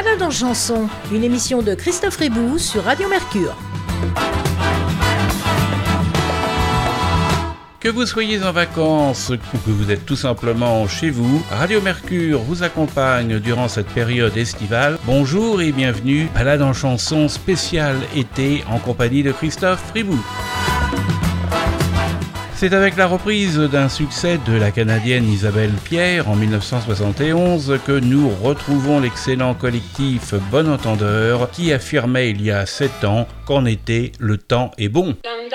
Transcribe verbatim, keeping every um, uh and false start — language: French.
Balade en chanson, une émission de Christophe Ribou sur Radio Mercure. Que vous soyez en vacances ou que vous êtes tout simplement chez vous, Radio Mercure vous accompagne durant cette période estivale. Bonjour et bienvenue, Balade en chanson spéciale été en compagnie de Christophe Ribou. C'est avec la reprise d'un succès de la Canadienne Isabelle Pierre en dix-neuf cent soixante et onze que nous retrouvons l'excellent collectif Bon Entendeur qui affirmait il y a sept ans qu'en été, le temps est bon.